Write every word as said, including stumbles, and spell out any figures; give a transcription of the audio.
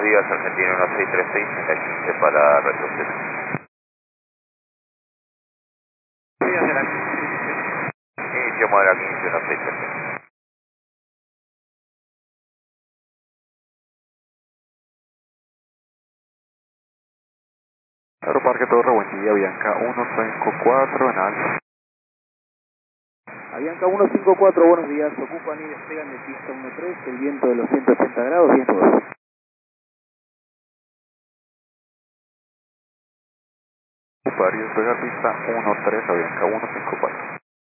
días, Argentina uno seis tres seis, en la quince para retroceder. Días de la Inicio modelo quince uno seis tres seis. Aeroparque Torre, buen día, Avianca uno cinco cuatro en alto. Avianca uno cinco cuatro, buenos días, ocupan y despegan de pista uno tres, el viento de los ciento ochenta grados, viento dos. Ocupar y despegar pista uno tres, Avianca uno cinco cuatro.